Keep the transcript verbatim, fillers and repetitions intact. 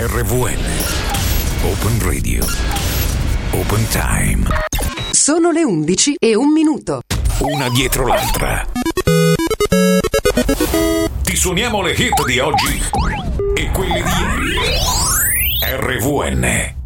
R V N Open Radio Open Time. Sono le undici e un minuto. Una dietro l'altra. Ti suoniamo le hit di oggi e quelle di ieri. R V N